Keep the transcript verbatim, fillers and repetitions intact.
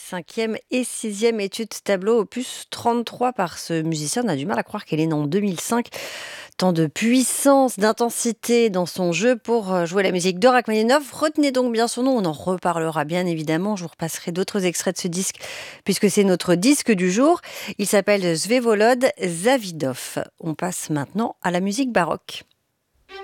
cinquième et sixième étude tableau, opus trente-trois par ce musicien. On a du mal à croire qu'elle est née en deux mille cinq. Tant de puissance, d'intensité dans son jeu pour jouer la musique de Rachmaninov. Retenez donc bien son nom, on en reparlera bien évidemment. Je vous repasserai d'autres extraits de ce disque puisque c'est notre disque du jour. Il s'appelle Vsevolod Zavidov. On passe maintenant à la musique baroque.